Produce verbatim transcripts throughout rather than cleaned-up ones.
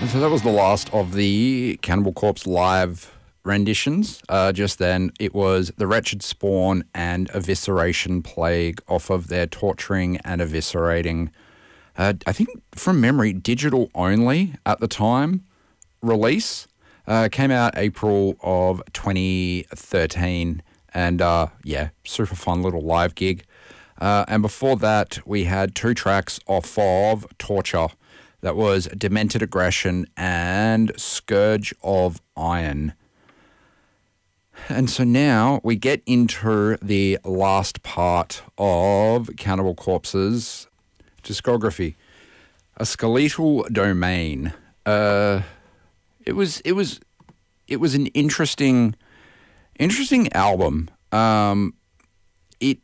So that was the last of the Cannibal Corpse live renditions. Uh, just then, it was The Wretched Spawn and Evisceration Plague off of their Torturing and Eviscerating, uh, I think from memory, digital only at the time release. Uh, came out April of twenty thirteen, and uh, yeah, super fun little live gig. Uh, and before that, we had two tracks off of Torture. That was Demented Aggression and Scourge of Iron. And so now we get into the last part of Cannibal Corpse's discography. A Skeletal Domain. Uh, it was it was it was an interesting interesting album. Um, it.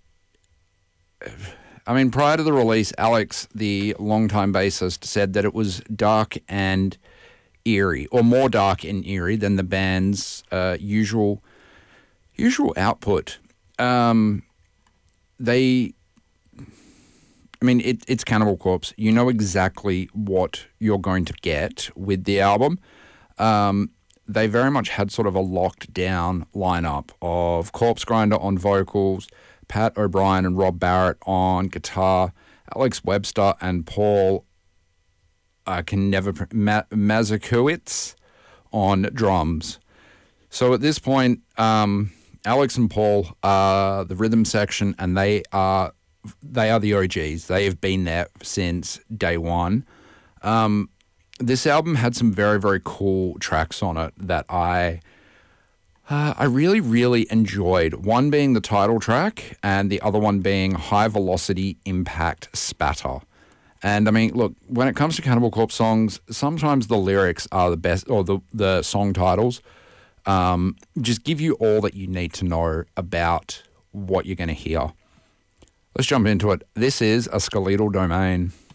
I mean, prior to the release, Alex, the longtime bassist, said that it was dark and eerie, or more dark and eerie than the band's uh, usual usual output. Um, they, I mean, it, it's Cannibal Corpse. You know exactly what you're going to get with the album. Um, they very much had sort of a locked down lineup of Corpse Grinder on vocals, Pat O'Brien and Rob Barrett on guitar, Alex Webster and Paul, I can never, Ma- Mazakowicz on drums. So at this point, um, Alex and Paul are the rhythm section, and they are they are the O Gs. They have been there since day one. Um, this album had some very, very cool tracks on it that I... Uh, I really, really enjoyed, one being the title track and the other one being High Velocity Impact Spatter. And I mean, look, when it comes to Cannibal Corpse songs, sometimes the lyrics are the best, or the, the song titles um, just give you all that you need to know about what you're going to hear. Let's jump into it. This is A Skeletal Domain.